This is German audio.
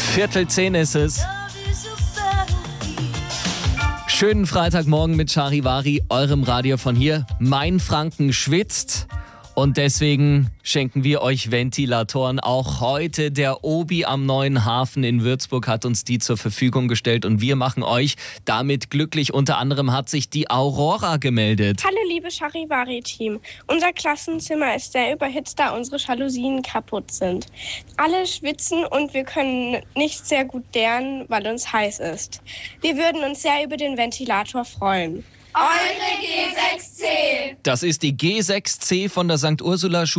9:15 ist es. Schönen Freitagmorgen mit Charivari, eurem Radio von hier. Mein Franken schwitzt. Und deswegen schenken wir euch Ventilatoren auch heute. Der Obi am Neuen Hafen in Würzburg hat uns die zur Verfügung gestellt und wir machen euch damit glücklich. Unter anderem hat sich die Aurora gemeldet. Hallo liebe Charivari-Team. Unser Klassenzimmer ist sehr überhitzt, da unsere Jalousien kaputt sind. Alle schwitzen und wir können nicht sehr gut lernen, weil uns heiß ist. Wir würden uns sehr über den Ventilator freuen. Eure G6C. Das ist die G6C von der St. Ursula